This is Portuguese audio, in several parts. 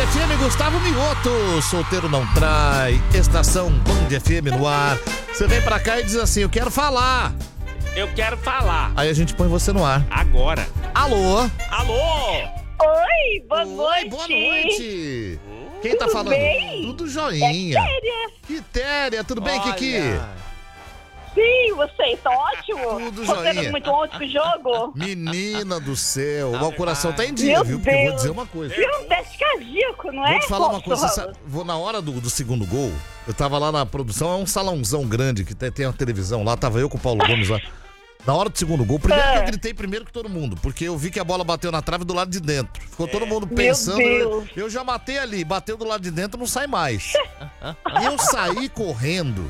FM, Gustavo Mioto, solteiro não trai, estação Band FM no ar. Você vem pra cá e diz assim, eu quero falar. Eu quero falar. Aí a gente põe você no ar. Agora. Alô? Alô? Oi, boa noite. Oi, boa noite. Quem tá Tudo falando? bem? Tudo joinha. Quitéria. Quitéria, tudo bem, Olha. Kiki? Sim, vocês, tá ótimo? Tudo Você joinha. teve muito ontem com o jogo? Menina do céu, o Ave coração tá em dia, Meu viu? Porque eu vou Deus. dizer uma coisa. Virou um teste cardíaco, não é? Vou te falar uma coisa, Poxa, vou na hora do segundo gol, eu tava lá na produção, é um salãozão grande que tem uma televisão lá, tava eu com o Paulo Gomes lá. Na hora do segundo gol, primeiro que eu gritei primeiro que todo mundo, porque eu vi que a bola bateu na trave do lado de dentro. Ficou todo mundo pensando, Deus. eu já matei ali, bateu do lado de dentro, não sai mais. E eu saí correndo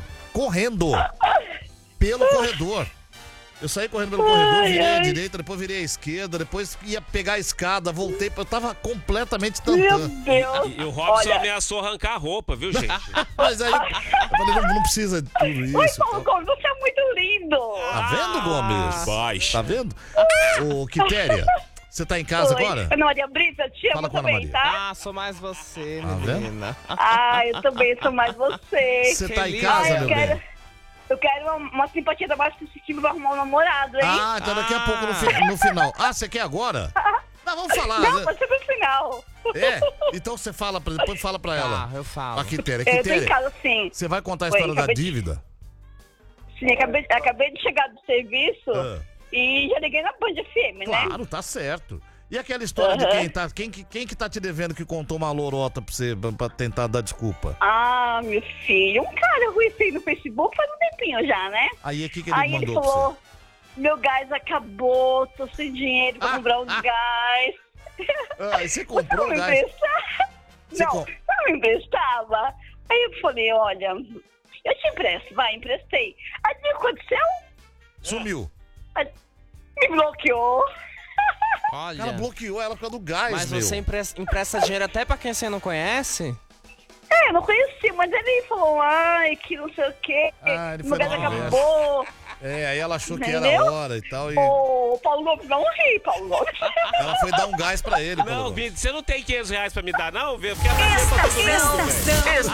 pelo corredor. Eu saí correndo pelo corredor, virei à direita, depois virei à esquerda, depois ia pegar a escada, voltei, eu tava completamente Meu tantã. Deus. E o Robson Olha. ameaçou arrancar a roupa, viu, gente? Mas aí, eu falei, não precisa de tudo Oi, isso. Paulo Gomes, você é muito lindo. Tá vendo, Gomes? Baixa. Tá vendo? Ô, Quitéria, você tá em casa Oi. agora? Ana Maria Brita, te Fala amo com a Ana também, Maria. tá? Ah, sou mais você, Tá vendo? menina. Ah, eu também sou mais você. Você tá em Feliz. casa, eu meu quero, bem? eu quero uma simpatia da baixa desse time pra arrumar um namorado, hein? Ah, então daqui a pouco no final. Ah, você quer agora? Não, vamos falar. Não, Né? pode ser no final. É, então você fala, depois fala pra ela. Ah, eu falo. A Quitéria, Eu tô em Quitéria, casa, sim. você vai contar a Oi, história da acabei de- dívida? Sim, acabei de chegar do serviço Ah. e já liguei na Band FM, né? Claro, tá certo. E aquela história de Aham. quem que tá te devendo que contou uma lorota pra você, pra tentar dar desculpa? Ah, meu filho, um cara eu conheci no Facebook faz um tempinho já, né? Aí, o que ele Aí ele mandou pra falou, meu gás acabou, tô sem dinheiro pra comprar os gás. você? Ah, e você Você comprou não me gás? empresta? Você Não, com- você não me emprestava? Aí eu falei, olha, eu te empresto, vai, emprestei. Aí o que aconteceu? Sumiu. Me bloqueou. Olha, Ela bloqueou ela por causa do gás, mas meu. você empresta dinheiro até pra quem você não conhece? É, eu não conheci, mas ele falou, ai, que não sei o quê, Ah, ele meu foi gás na conversa. acabou. É, aí ela achou que era Entendeu? a hora e tal, e Ô, Paulo Gomes, não ri, Paulo Gomes. ela foi dar um gás pra ele. Paulo Não, Gomes. Vini, você não tem R$500 pra me dar, não? Eu quero dar dinheiro pra todo mundo, velho.